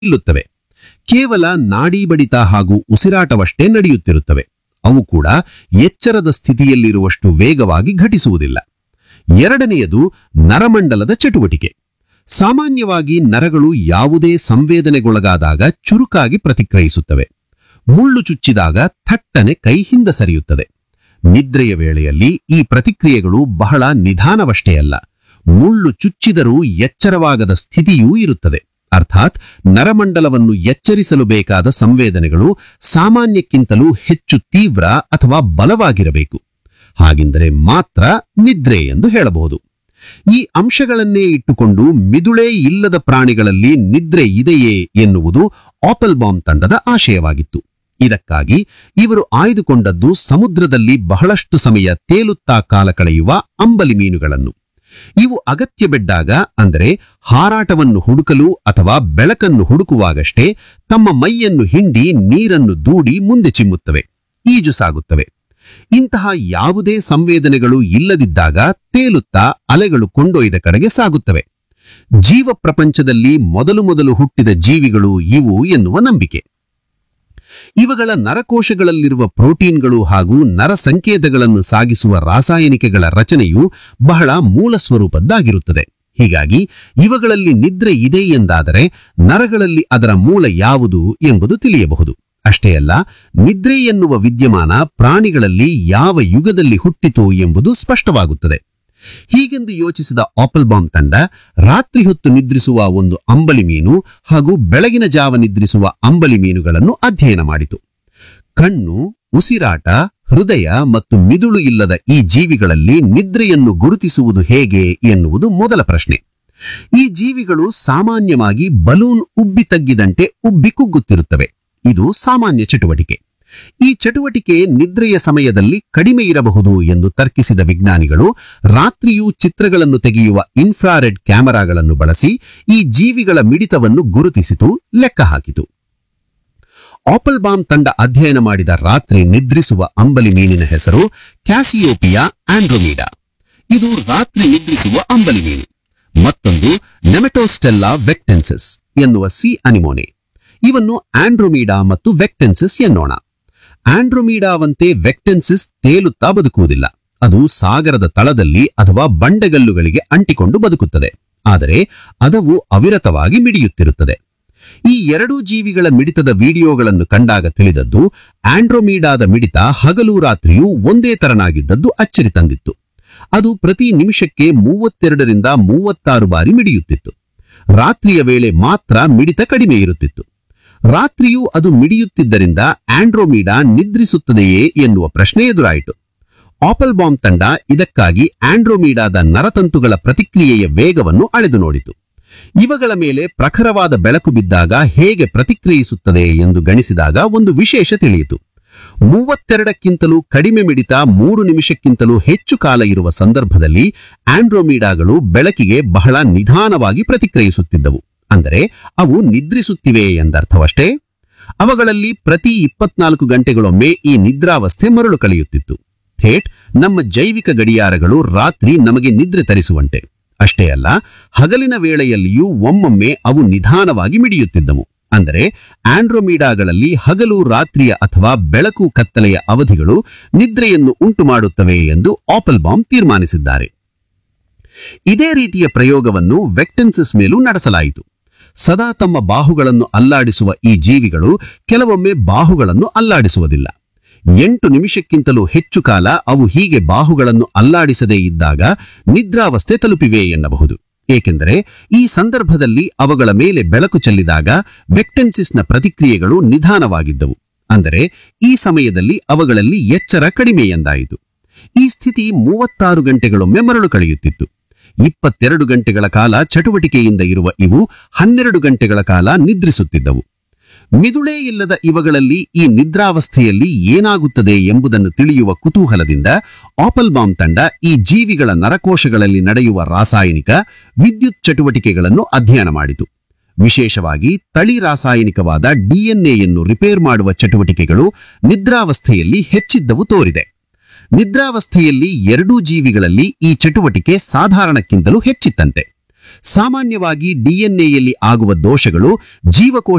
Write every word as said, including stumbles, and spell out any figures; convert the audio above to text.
ನಿಲ್ಲುತ್ತವೆ. ಕೇವಲ ನಾಡಿ ಬಡಿತ ಹಾಗೂ ಉಸಿರಾಟವಷ್ಟೇ ನಡೆಯುತ್ತಿರುತ್ತವೆ. ಅವು ಕೂಡ ಎಚ್ಚರದ ಸ್ಥಿತಿಯಲ್ಲಿರುವಷ್ಟು ವೇಗವಾಗಿ ಘಟಿಸುವುದಿಲ್ಲ. ಎರಡನೆಯದು ನರಮಂಡಲದ ಚಟುವಟಿಕೆ. ಸಾಮಾನ್ಯವಾಗಿ ನರಗಳು ಯಾವುದೇ ಸಂವೇದನೆಗೊಳಗಾದಾಗ ಚುರುಕಾಗಿ ಪ್ರತಿಕ್ರಿಯಿಸುತ್ತವೆ. ಮುಳ್ಳು ಚುಚ್ಚಿದಾಗ ಥಟ್ಟನೆ ಕೈ ಹಿಂದೆ ಸರಿಯುತ್ತದೆ. ನಿದ್ರೆಯ ವೇಳೆಯಲ್ಲಿ ಈ ಪ್ರತಿಕ್ರಿಯೆಗಳು ಬಹಳ ನಿಧಾನವಷ್ಟೇ ಅಲ್ಲ, ಮುಳ್ಳು ಚುಚ್ಚಿದರೂ ಎಚ್ಚರವಾಗದ ಸ್ಥಿತಿಯೂ ಇರುತ್ತದೆ. ಅರ್ಥಾತ್ ನರಮಂಡಲವನ್ನು ಎಚ್ಚರಿಸಲು ಬೇಕಾದ ಸಂವೇದನೆಗಳು ಸಾಮಾನ್ಯಕ್ಕಿಂತಲೂ ಹೆಚ್ಚು ತೀವ್ರ ಅಥವಾ ಬಲವಾಗಿರಬೇಕು. ಹಾಗೆಂದರೆ ಮಾತ್ರ ನಿದ್ರೆ ಎಂದು ಹೇಳಬಹುದು. ಈ ಅಂಶಗಳನ್ನೇ ಇಟ್ಟುಕೊಂಡು ಮಿದುಳೇ ಇಲ್ಲದ ಪ್ರಾಣಿಗಳಲ್ಲಿ ನಿದ್ರೆ ಇದೆಯೇ ಎನ್ನುವುದು ಆಪಲ್ಬಾಮ್ ತಂಡದ ಆಶಯವಾಗಿತ್ತು. ಇದಕ್ಕಾಗಿ ಇವರು ಆಯ್ದುಕೊಂಡದ್ದು ಸಮುದ್ರದಲ್ಲಿ ಬಹಳಷ್ಟು ಸಮಯ ತೇಲುತ್ತಾ ಕಾಲ ಕಳೆಯುವ ಅಂಬಲಿ ಮೀನುಗಳನ್ನು. ಇವು ಅಗತ್ಯ ಬಿದ್ದಾಗ, ಅಂದರೆ ಹಾರಾಟವನ್ನು ಹುಡುಕಲು ಅಥವಾ ಬೆಳಕನ್ನು ಹುಡುಕುವಾಗಷ್ಟೇ ತಮ್ಮ ಮೈಯನ್ನು ಹಿಂಡಿ ನೀರನ್ನು ದೂಡಿ ಮುಂದೆ ಚಿಮ್ಮುತ್ತವೆ, ಈಜು ಸಾಗುತ್ತವೆ. ಇಂತಹ ಯಾವುದೇ ಸಂವೇದನೆಗಳು ಇಲ್ಲದಿದ್ದಾಗ ತೇಲುತ್ತಾ ಅಲೆಗಳು ಕೊಂಡೊಯ್ದ ಕಡೆಗೆ ಸಾಗುತ್ತವೆ. ಜೀವ ಪ್ರಪಂಚದಲ್ಲಿ ಮೊದಲು ಮೊದಲು ಹುಟ್ಟಿದ ಜೀವಿಗಳು ಇವು ಎನ್ನುವ ನಂಬಿಕೆ. ಇವುಗಳ ನರಕೋಶಗಳಲ್ಲಿರುವ ಪ್ರೋಟೀನ್ಗಳು ಹಾಗೂ ನರ ಸಂಕೇತಗಳನ್ನು ಸಾಗಿಸುವ ರಾಸಾಯನಿಕಗಳ ರಚನೆಯು ಬಹಳ ಮೂಲ ಸ್ವರೂಪದ್ದಾಗಿರುತ್ತದೆ. ಹೀಗಾಗಿ ಇವುಗಳಲ್ಲಿ ನಿದ್ರೆ ಇದೆ ಎಂದಾದರೆ ನರಗಳಲ್ಲಿ ಅದರ ಮೂಲ ಯಾವುದು ಎಂಬುದು ತಿಳಿಯಬಹುದು. ಅಷ್ಟೇ ಅಲ್ಲ, ನಿದ್ರೆ ಎನ್ನುವ ವಿದ್ಯಮಾನ ಪ್ರಾಣಿಗಳಲ್ಲಿ ಯಾವ ಯುಗದಲ್ಲಿ ಹುಟ್ಟಿತು ಎಂಬುದು ಸ್ಪಷ್ಟವಾಗುತ್ತದೆ. ಹೀಗೆಂದು ಯೋಚಿಸಿದ ಆಪಲ್ಬಾಮ್ ತಂಡ ರಾತ್ರಿ ಹೊತ್ತು ನಿದ್ರಿಸುವ ಒಂದು ಅಂಬಲಿ ಮೀನು ಹಾಗೂ ಬೆಳಗಿನ ಜಾವ ನಿದ್ರಿಸುವ ಅಂಬಲಿ ಮೀನುಗಳನ್ನು ಅಧ್ಯಯನ ಮಾಡಿತು. ಕಣ್ಣು, ಉಸಿರಾಟ, ಹೃದಯ ಮತ್ತು ಮಿದುಳು ಇಲ್ಲದ ಈ ಜೀವಿಗಳಲ್ಲಿ ನಿದ್ರೆಯನ್ನು ಗುರುತಿಸುವುದು ಹೇಗೆ ಎನ್ನುವುದು ಮೊದಲ ಪ್ರಶ್ನೆ. ಈ ಜೀವಿಗಳು ಸಾಮಾನ್ಯವಾಗಿ ಬಲೂನ್ ಉಬ್ಬಿ ತಗ್ಗಿದಂತೆ ಉಬ್ಬಿ ಕುಗ್ಗುತ್ತಿರುತ್ತವೆ. ಇದು ಸಾಮಾನ್ಯ ಚಟುವಟಿಕೆ. ಈ ಚಟುವಟಿಕೆ ನಿದ್ರೆಯ ಸಮಯದಲ್ಲಿ ಕಡಿಮೆ ಇರಬಹುದು ಎಂದು ತರ್ಕಿಸಿದ ವಿಜ್ಞಾನಿಗಳು ರಾತ್ರಿಯೂ ಚಿತ್ರಗಳನ್ನು ತೆಗೆಯುವ ಇನ್ಫ್ರಾರೆಡ್ ಕ್ಯಾಮೆರಾಗಳನ್ನು ಬಳಸಿ ಈ ಜೀವಿಗಳ ಮಿಡಿತವನ್ನು ಗುರುತಿಸಿತು, ಲೆಕ್ಕ ಹಾಕಿತು. ಆಪಲ್ಬಾಮ್ ತಂಡ ಅಧ್ಯಯನ ಮಾಡಿದ ರಾತ್ರಿ ನಿದ್ರಿಸುವ ಅಂಬಲಿ ಮೀನಿನ ಹೆಸರು ಕ್ಯಾಸಿಯೋಪಿಯಾ ಆಂಡ್ರೊಮೀಡಾ. ಇದು ರಾತ್ರಿ ನಿದ್ರಿಸುವ ಅಂಬಲಿ ಮೀನು. ಮತ್ತೊಂದು ನೆಮೆಟೋಸ್ಟೆಲ್ಲಾ ವೆಕ್ಟೆನ್ಸಿಸ್ ಎನ್ನುವ ಸಿ ಅನಿಮೋನೆ. ಇವನ್ನು ಆಂಡ್ರೊಮೀಡಾ ಮತ್ತು ವೆಕ್ಟೆನ್ಸಿಸ್ ಎನ್ನೋಣ. ಆಂಡ್ರೊಮೀಡಾವಂತೆ ವೆಕ್ಟೆನ್ಸಿಸ್ ತೇಲುತ್ತಾ ಬದುಕುವುದಿಲ್ಲ. ಅದು ಸಾಗರದ ತಳದಲ್ಲಿ ಅಥವಾ ಬಂಡೆಗಲ್ಲುಗಳಿಗೆ ಅಂಟಿಕೊಂಡು ಬದುಕುತ್ತದೆ. ಆದರೆ ಅದವು ಅವಿರತವಾಗಿ ಮಿಡಿಯುತ್ತಿರುತ್ತದೆ. ಈ ಎರಡೂ ಜೀವಿಗಳ ಮಿಡಿತದ ವಿಡಿಯೋಗಳನ್ನು ಕಂಡಾಗ ತಿಳಿದದ್ದು ಆಂಡ್ರೊಮೀಡಾದ ಮಿಡಿತ ಹಗಲು ರಾತ್ರಿಯೂ ಒಂದೇ ತರನಾಗಿದ್ದದ್ದು ಅಚ್ಚರಿ ತಂದಿತ್ತು. ಅದು ಪ್ರತಿ ನಿಮಿಷಕ್ಕೆ ಮೂವತ್ತೆರಡರಿಂದ ಮೂವತ್ತಾರು ಬಾರಿ ಮಿಡಿಯುತ್ತಿತ್ತು. ರಾತ್ರಿಯ ವೇಳೆ ಮಾತ್ರ ಮಿಡಿತ ಕಡಿಮೆ ಇರುತ್ತಿತ್ತು. ರಾತ್ರಿಯೂ ಅದು ಮಿಡಿಯುತ್ತಿದ್ದರಿಂದ ಆಂಡ್ರೊಮೀಡಾ ನಿದ್ರಿಸುತ್ತದೆಯೇ ಎನ್ನುವ ಪ್ರಶ್ನೆ ಎದುರಾಯಿತು. ಆಪಲ್ಬಾಮ್ ತಂಡ ಇದಕ್ಕಾಗಿ ಆಂಡ್ರೊಮೀಡಾದ ನರತಂತುಗಳ ಪ್ರತಿಕ್ರಿಯೆಯ ವೇಗವನ್ನು ಅಳೆದು ನೋಡಿತು. ಇವುಗಳ ಮೇಲೆ ಪ್ರಖರವಾದ ಬೆಳಕು ಬಿದ್ದಾಗ ಹೇಗೆ ಪ್ರತಿಕ್ರಿಯಿಸುತ್ತದೆ ಎಂದು ಗಣಿಸಿದಾಗ ಒಂದು ವಿಶೇಷ ತಿಳಿಯಿತು. ಮೂವತ್ತೆರಡಕ್ಕಿಂತಲೂ ಕಡಿಮೆ ಮಿಡಿತ ಮೂರು ನಿಮಿಷಕ್ಕಿಂತಲೂ ಹೆಚ್ಚು ಕಾಲ ಇರುವ ಸಂದರ್ಭದಲ್ಲಿ ಆಂಡ್ರೊಮೀಡಾಗಳು ಬೆಳಕಿಗೆ ಬಹಳ ನಿಧಾನವಾಗಿ ಪ್ರತಿಕ್ರಿಯಿಸುತ್ತಿದ್ದವು. ಅಂದರೆ ಅವು ನಿದ್ರಿಸುತ್ತಿವೆ ಎಂದರ್ಥವಷ್ಟೇ. ಅವುಗಳಲ್ಲಿ ಪ್ರತಿ ಇಪ್ಪತ್ನಾಲ್ಕು ಗಂಟೆಗಳೊಮ್ಮೆ ಈ ನಿದ್ರಾವಸ್ಥೆ ಮರಳು ಕಳೆಯುತ್ತಿತ್ತು. ಥೇಟ್ ನಮ್ಮ ಜೈವಿಕ ಗಡಿಯಾರಗಳು ರಾತ್ರಿ ನಮಗೆ ನಿದ್ರೆ ತರಿಸುವಂತೆ. ಅಷ್ಟೇ ಅಲ್ಲ, ಹಗಲಿನ ವೇಳೆಯಲ್ಲಿಯೂ ಒಮ್ಮೊಮ್ಮೆ ಅವು ನಿಧಾನವಾಗಿ ಮಿಡಿಯುತ್ತಿದ್ದವು. ಅಂದರೆ ಆಂಡ್ರೊಮೀಡಾಗಳಲ್ಲಿ ಹಗಲು ರಾತ್ರಿಯ ಅಥವಾ ಬೆಳಕು ಕತ್ತಲೆಯ ಅವಧಿಗಳು ನಿದ್ರೆಯನ್ನು ಉಂಟು ಮಾಡುತ್ತವೆ ಎಂದು ಆಪಲ್ಬಾಮ್ ತೀರ್ಮಾನಿಸಿದ್ದಾರೆ. ಇದೇ ರೀತಿಯ ಪ್ರಯೋಗವನ್ನು ವೆಕ್ಟೆನ್ಸಿಸ್ ಮೇಲೂ ನಡೆಸಲಾಯಿತು. ಸದಾ ತಮ್ಮ ಬಾಹುಗಳನ್ನು ಅಲ್ಲಾಡಿಸುವ ಈ ಜೀವಿಗಳು ಕೆಲವೊಮ್ಮೆ ಬಾಹುಗಳನ್ನು ಅಲ್ಲಾಡಿಸುವುದಿಲ್ಲ. ಎಂಟು ನಿಮಿಷಕ್ಕಿಂತಲೂ ಹೆಚ್ಚು ಕಾಲ ಅವು ಹೀಗೆ ಬಾಹುಗಳನ್ನು ಅಲ್ಲಾಡಿಸದೇ ಇದ್ದಾಗ ನಿದ್ರಾವಸ್ಥೆ ತಲುಪಿವೆ ಎನ್ನಬಹುದು. ಏಕೆಂದರೆ ಈ ಸಂದರ್ಭದಲ್ಲಿ ಅವುಗಳ ಮೇಲೆ ಬೆಳಕು ಚೆಲ್ಲಿದಾಗ ವೆಕ್ಟೆನ್ಸಿಸ್ನ ಪ್ರತಿಕ್ರಿಯೆಗಳು ನಿಧಾನವಾಗಿದ್ದವು. ಅಂದರೆ ಈ ಸಮಯದಲ್ಲಿ ಅವುಗಳಲ್ಲಿ ಎಚ್ಚರ ಕಡಿಮೆ ಎಂದಾಯಿತು. ಈ ಸ್ಥಿತಿ ಮೂವತ್ತಾರು ಗಂಟೆಗಳೊಮ್ಮೆ ಮರಳು ಕಳೆಯುತ್ತಿತ್ತು. ಇಪ್ಪತ್ತೆರಡು ಗಂಟೆಗಳ ಕಾಲ ಚಟುವಟಿಕೆಯಿಂದ ಇರುವ ಇವು ಹನ್ನೆರಡು ಗಂಟೆಗಳ ಕಾಲ ನಿದ್ರಿಸುತ್ತಿದ್ದವು. ಮಿದುಳೇ ಇಲ್ಲದ ಇವುಗಳಲ್ಲಿ ಈ ನಿದ್ರಾವಸ್ಥೆಯಲ್ಲಿ ಏನಾಗುತ್ತದೆ ಎಂಬುದನ್ನು ತಿಳಿಯುವ ಕುತೂಹಲದಿಂದ ಆಪಲ್ಬಾಮ್ ತಂಡ ಈ ಜೀವಿಗಳ ನರಕೋಶಗಳಲ್ಲಿ ನಡೆಯುವ ರಾಸಾಯನಿಕ, ವಿದ್ಯುತ್ ಚಟುವಟಿಕೆಗಳನ್ನು ಅಧ್ಯಯನ ಮಾಡಿತು. ವಿಶೇಷವಾಗಿ ತಳಿ ರಾಸಾಯನಿಕವಾದ ಡಿಎನ್ಎಯನ್ನು ರಿಪೇರ್ ಮಾಡುವ ಚಟುವಟಿಕೆಗಳು ನಿದ್ರಾವಸ್ಥೆಯಲ್ಲಿ ಹೆಚ್ಚಿದ್ದವು ತೋರಿದೆ. ನಿದ್ರಾವಸ್ಥೆಯಲ್ಲಿ ಎರಡೂ ಜೀವಿಗಳಲ್ಲಿ ಈ ಚಟುವಟಿಕೆ ಸಾಧಾರಣಕ್ಕಿಂತಲೂ ಹೆಚ್ಚಿತ್ತಂತೆ. ಸಾಮಾನ್ಯವಾಗಿ ಡಿಎನ್ಎಯಲ್ಲಿ ಆಗುವ ದೋಷಗಳು ಜೀವಕೋಶ